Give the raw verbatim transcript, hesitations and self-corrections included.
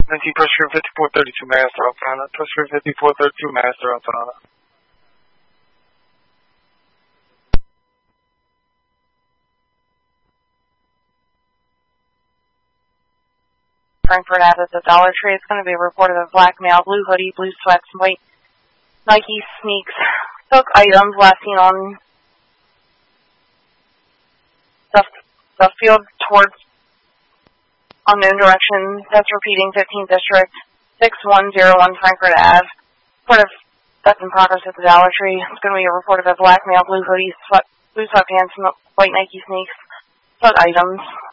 nineteen pressure fifty-four thirty-two Master Alpha, pressure fifty-four thirty-two Master Alpha. Frankfurt Ave at the Dollar Tree. It's going to be reported of black male, blue hoodie, blue sweats, white Nike sneaks. Took items last seen on the, the field towards unknown direction. That's repeating fifteenth District, six one zero one Frankfurt Ave. Report of that's in progress at the Dollar Tree. It's going to be a report of a black male, blue hoodie, sweat, blue sweatpants, white Nike sneaks. Took items.